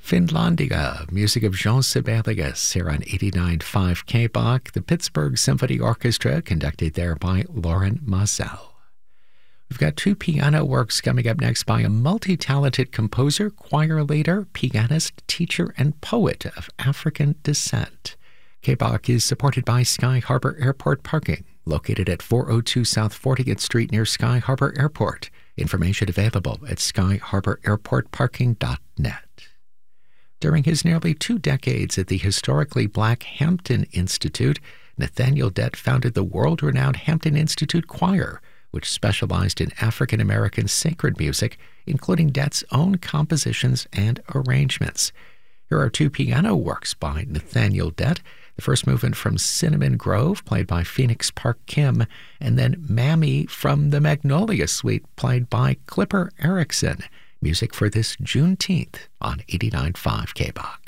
Finlandia, music of Jean Sibelius here on 89.5 KBOK, the Pittsburgh Symphony Orchestra, conducted there by Lauren Moselle. We've got two piano works coming up next by a multi-talented composer, choir leader, pianist, teacher, and poet of African descent. KBOK is supported by Sky Harbor Airport Parking, located at 402 South 40th Street near Sky Harbor Airport. Information available at skyharbораirportparking.net. During his nearly 2 decades at the historically black Hampton Institute, Nathaniel Dett founded the world-renowned Hampton Institute Choir, which specialized in African-American sacred music, including Dett's own compositions and arrangements. Here are 2 piano works by Nathaniel Dett. The first movement from Cinnamon Grove, played by Phoenix Park Kim, and then Mammy from the Magnolia Suite, played by Clipper Erickson. Music for this Juneteenth on 89.5 KBOK.